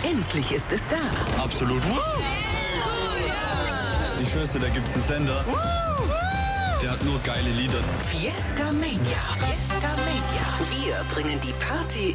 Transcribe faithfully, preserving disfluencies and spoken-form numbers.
Endlich ist es da. Absolut. Ich schwör's, da gibt's einen Sender. Der hat nur geile Lieder. Fiesta Mania. Fiesta Mania. Wir bringen die Party